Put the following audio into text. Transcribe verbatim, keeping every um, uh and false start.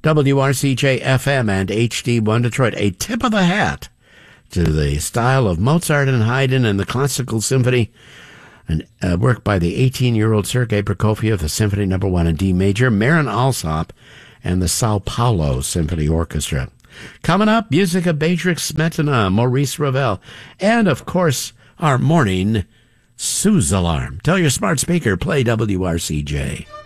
W R C J F M and H D one Detroit. A tip of the hat to the style of Mozart and Haydn and the Classical Symphony, and a work by the eighteen-year-old Sergei Prokofiev, the Symphony Number One in D Major, Marin Alsop, and the Sao Paulo Symphony Orchestra. Coming up, music of Beatrix Smetana, Maurice Ravel, and, of course, our morning Suze alarm. Tell your smart speaker, play W R C J.